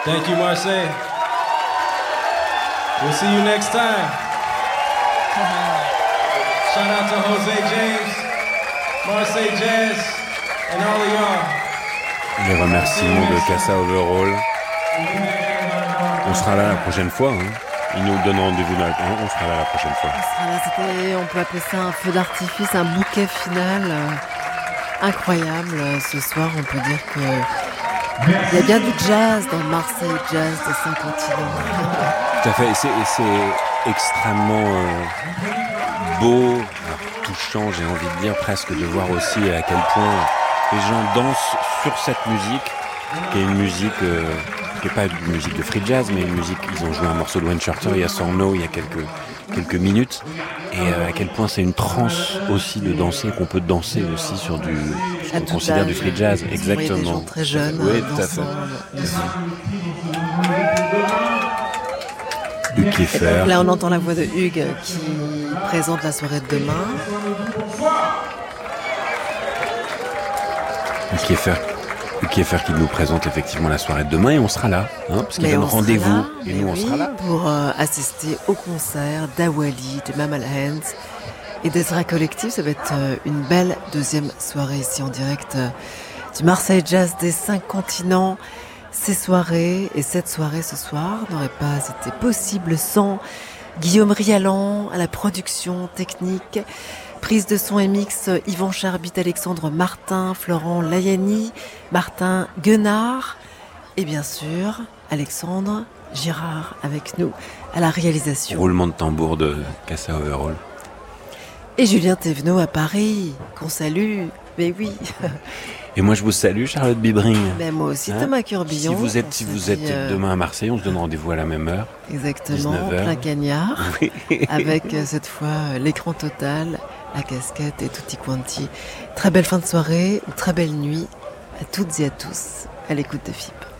Thank you, Marseille. We'll see you next time. Shout out to Jose James, Marseille Jazz, and all of y'all. Les remerciements de Casa Overall. On sera là la prochaine fois. Ils nous donnent rendez-vous maintenant. On sera là la prochaine fois. On sera là, on peut appeler ça un feu d'artifice, un bouquet final incroyable. Ce soir, on peut dire que il y a bien du jazz dans Marseille Jazz des 5 continents. Tout à fait. Et c'est extrêmement beau, touchant, j'ai envie de dire, presque de voir aussi à quel point les gens dansent sur cette musique, qui est une musique qui n'est pas une musique de free jazz, mais une musique, ils ont joué un morceau de Wayne Shorter, il y a Sorno, il y a quelques minutes, et à quel point c'est une transe aussi de danser, qu'on peut danser aussi sur ce qu'on considère du free jazz. Exactement. Des gens très jeunes. Oui, tout à fait. Hugues Kieffer. Là, on entend la voix de Hugues qui présente la soirée de demain. Hugues Kieffer qui nous présente effectivement la soirée de demain, et on sera là, parce qu'il donne rendez-vous, et nous on sera là. Pour assister au concert d'Awali, de Mamal Hands et d'Ezra Collective. Ça va être une belle deuxième soirée ici en direct du Marseille Jazz des 5 continents. Ces soirées et cette soirée ce soir n'auraient pas été possibles sans Guillaume Rialan à la production technique, prise de son et mix Yvan Charbit, Alexandre Martin, Florent Layani, Martin Guenard et bien sûr Alexandre Girard avec nous à la réalisation. Roulement de tambour de Casa Overall. Et Julien Thévenot à Paris, qu'on salue, mais oui. Et moi je vous salue, Charlotte Bibring. Ben moi aussi, Thomas Curbillon. Si vous êtes demain à Marseille, on se donne rendez-vous à la même heure. Exactement, 19h. plein cagnard. Oui. Avec cette fois l'écran total, la casquette et tutti quanti. Très belle fin de soirée, très belle nuit à toutes et à tous à l'écoute de FIP.